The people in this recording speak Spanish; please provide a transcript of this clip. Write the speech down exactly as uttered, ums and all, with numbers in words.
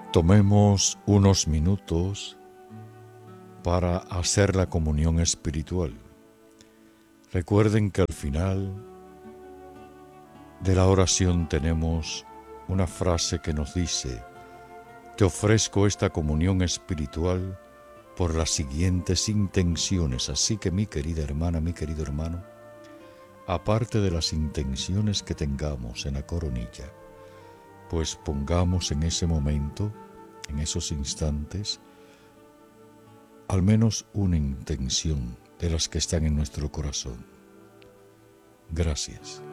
Tomemos unos minutos para hacer la comunión espiritual. Recuerden que al final de la oración tenemos una frase que nos dice: te ofrezco esta comunión espiritual por las siguientes intenciones. Así que mi querida hermana, mi querido hermano, aparte de las intenciones que tengamos en la coronilla, pues pongamos en ese momento, en esos instantes, al menos una intención de las que están en nuestro corazón. Gracias.